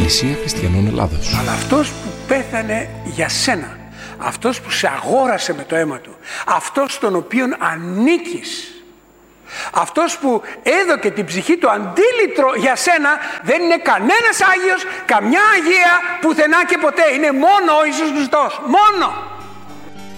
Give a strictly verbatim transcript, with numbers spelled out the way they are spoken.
Εκκλησία Χριστιανών Ελλάδος. Αλλά αυτός που πέθανε για σένα, αυτός που σε αγόρασε με το αίμα του, αυτός στον οποίον ανήκεις, αυτός που έδωκε την ψυχή του αντίλητρο για σένα, δεν είναι κανένας Άγιος, καμιά Αγία, πουθενά και ποτέ. Είναι μόνο ο Ιησούς Χριστός. Μόνο.